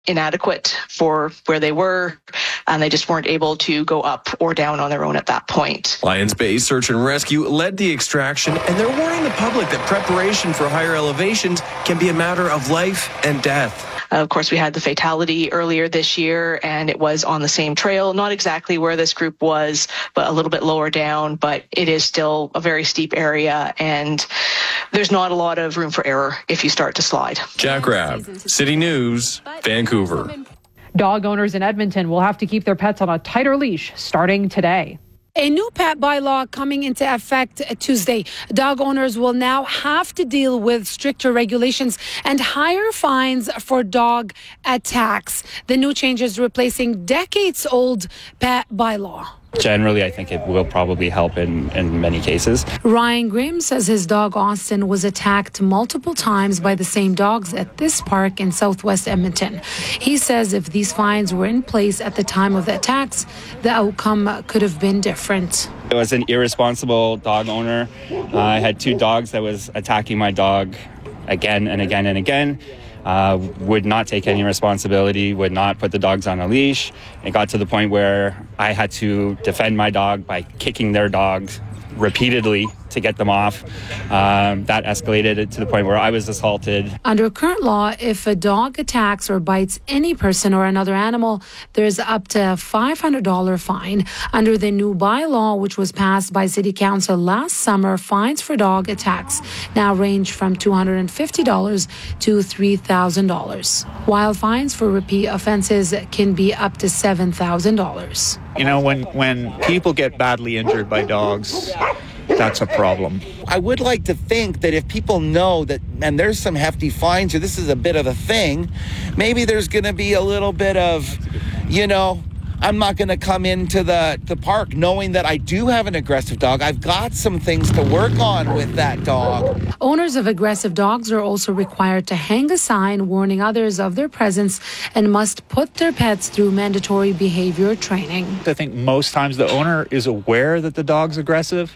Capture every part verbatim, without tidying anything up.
inadequate for where they were, and they just weren't able to go up or down on their own at that point. Lions Bay Search and Rescue led the extraction, and they're warning the public that preparation for higher elevations can be a matter of life and death. Uh, of course, we had the fatality earlier this year, and it was on the same trail, not exactly where this group was, but a little bit lower down, but it is still a very steep area, and there's not a lot of room for error if you start to slide. Jack Rabb, City News, Vancouver. Dog owners in Edmonton will have to keep their pets on a tighter leash starting today. A new pet bylaw coming into effect Tuesday. Dog owners will now have to deal with stricter regulations and higher fines for dog attacks. The new changes replacing decades-old pet bylaw. Generally, I think it will probably help in, in many cases. Ryan Grimm says his dog Austin was attacked multiple times by the same dogs at this park in southwest Edmonton. He says if these fines were in place at the time of the attacks, the outcome could have been different. I was an irresponsible dog owner. Uh, I had two dogs that was attacking my dog again and again and again. Uh, would not take any responsibility, would not put the dogs on a leash. It got to the point where I had to defend my dog by kicking their dogs repeatedly to get them off. Um, that escalated to the point where I was assaulted. Under current law, if a dog attacks or bites any person or another animal, there's up to a five hundred dollars fine. Under the new bylaw, which was passed by City Council last summer, fines for dog attacks now range from two hundred fifty dollars to three thousand dollars, while fines for repeat offenses can be up to seven thousand dollars. You know, when, when people get badly injured by dogs, that's a problem. I would like to think that if people know that, and there's some hefty fines, or this is a bit of a thing, maybe there's going to be a little bit of, you know, I'm not going to come into the, the park knowing that I do have an aggressive dog. I've got some things to work on with that dog. Owners of aggressive dogs are also required to hang a sign warning others of their presence and must put their pets through mandatory behavior training. I think most times the owner is aware that the dog's aggressive,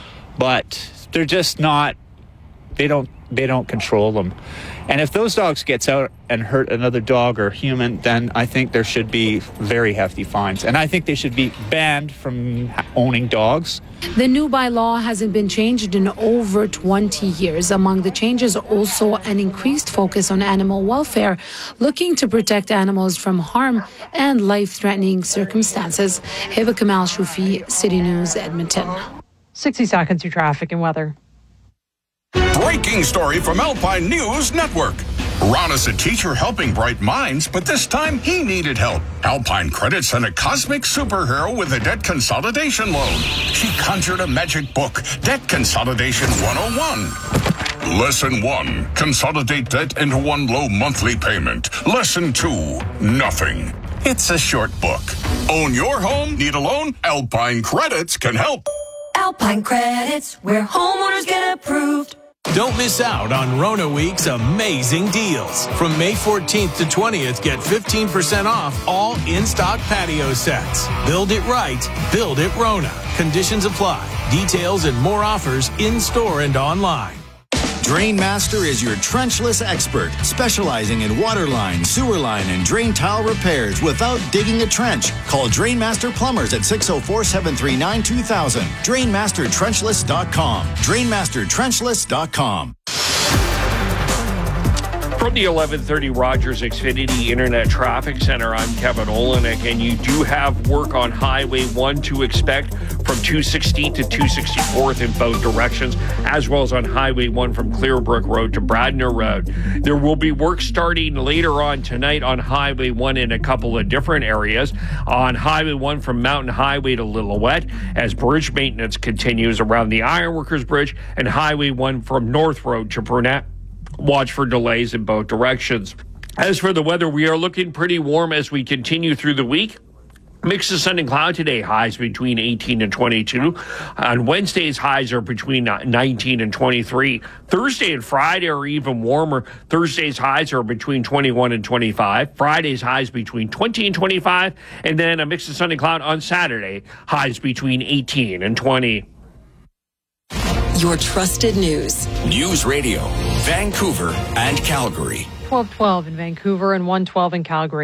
but they're just not, they don't, they don't control them. And if those dogs gets out and hurt another dog or human, then I think there should be very hefty fines. And I think they should be banned from owning dogs. The new bylaw hasn't been changed in over twenty years. Among the changes, also an increased focus on animal welfare, looking to protect animals from harm and life-threatening circumstances. Hiba Kamal Shufi, City News, Edmonton. sixty seconds to traffic and weather. Breaking story from Alpine News Network. Ron is a teacher helping bright minds, but this time he needed help. Alpine Credit sent a cosmic superhero with a debt consolidation loan. She conjured a magic book, Debt Consolidation one oh one. Lesson one, consolidate debt into one low monthly payment. Lesson two, nothing. It's a short book. Own your home? Need a loan? Alpine Credits can help. Alpine Credits, where homeowners get approved. Don't miss out on Rona Week's amazing deals. From May fourteenth to twentieth, get fifteen percent off all in-stock patio sets. Build it right, build it Rona. Conditions apply. Details and more offers in-store and online. Drainmaster is your trenchless expert, specializing in water line, sewer line, and drain tile repairs without digging a trench. Call Drainmaster Plumbers at six oh four, seven three nine, two thousand. Drain Master Trenchless dot com. Drain Master Trenchless dot com. From the eleven thirty Rogers Xfinity Internet Traffic Center, I'm Kevin Olenek, and you do have work on Highway one to expect from two sixteenth to two sixty-fourth in both directions, as well as on Highway one from Clearbrook Road to Bradner Road. There will be work starting later on tonight on Highway one in a couple of different areas. On Highway one from Mountain Highway to Lillooet, as bridge maintenance continues around the Ironworkers Bridge, and Highway one from North Road to Brunette. Watch for delays in both directions. As for the weather, we are looking pretty warm as we continue through the week. Mix of sun and cloud today, highs between eighteen and twenty-two. On Wednesday's highs are between nineteen and twenty-three. Thursday and Friday are even warmer. Thursday's highs are between twenty-one and twenty-five. Friday's highs between twenty and twenty-five. And then a mix of sun and cloud on Saturday, highs between eighteen and twenty. Your trusted news. News Radio, Vancouver and Calgary. twelve twelve in Vancouver and one twelve in Calgary.